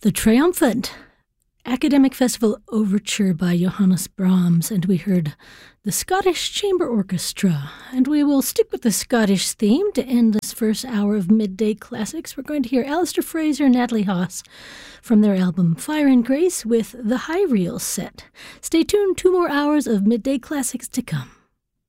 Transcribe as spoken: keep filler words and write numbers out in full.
The Triumphant Academic Festival Overture by Johannes Brahms, and we heard the Scottish Chamber Orchestra. And we will stick with the Scottish theme to end this first hour of Midday Classics. We're going to hear Alistair Fraser and Natalie Haas from their album Fire and Grace with the High Reel set. Stay tuned, two more hours of Midday Classics to come.